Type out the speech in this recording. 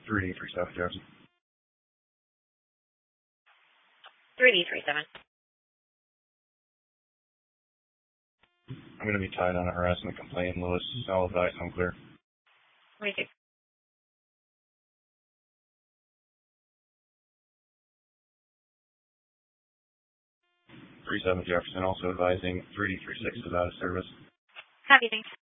3D37 Jefferson. 3D37. I'm going to be tied on a harassment complaint. Lewis, I'll advise I'm clear. 26. 37 Jefferson, also advising 3D36 is out of service. Copy, thanks.